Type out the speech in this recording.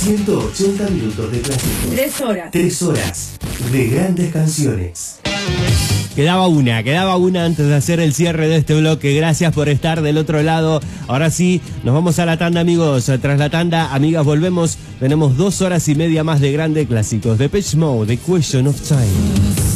180 minutos de clásico. 3 horas. 3 horas de grandes canciones. Quedaba una antes de hacer el cierre de este bloque. Gracias por estar del otro lado. Ahora sí, nos vamos a la tanda, amigos. Tras la tanda, amigas, volvemos. Tenemos 2 horas y media más de grandes clásicos. Depeche Mode, The Question of Time.